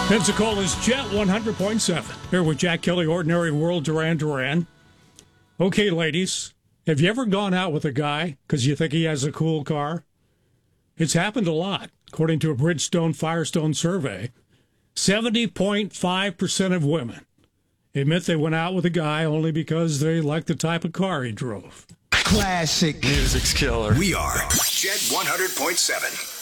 Pensacola's Jet 100.7. Here with Jack Kelly, Ordinary World, Duran Duran. Okay, ladies, have you ever gone out with a guy because you think he has a cool car? It's happened a lot. According to a Bridgestone Firestone survey, 70.5% of women admit they went out with a guy only because they liked the type of car he drove. Classic. Music's killer. We are Jet 100.7.